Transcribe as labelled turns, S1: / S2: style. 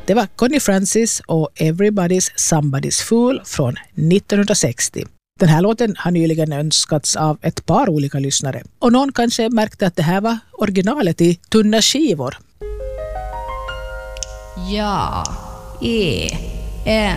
S1: Det var Connie Francis och Everybody's Somebody's Fool från 1960. Den här låten har nyligen önskats av ett par olika lyssnare. Och någon kanske märkte att det här var originalet i tunna skivor.
S2: Ja,